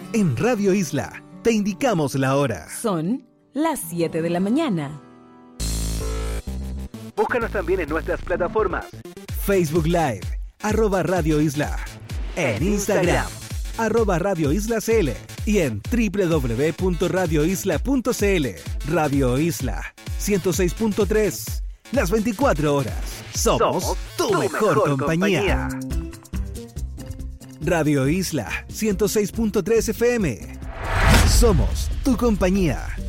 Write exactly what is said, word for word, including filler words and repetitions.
En Radio Isla te indicamos la hora. Son las siete de la mañana. Búscanos también en nuestras plataformas. Facebook Live, arroba Radio Isla. En Instagram, arroba Radio Isla C L. Y en doble u doble u doble u punto radio isla punto c l. Radio Isla ciento seis punto tres. Las veinticuatro horas. Somos, Somos tu, tu mejor, mejor compañía. compañía. Radio Isla ciento seis punto tres F M. Somos tu compañía.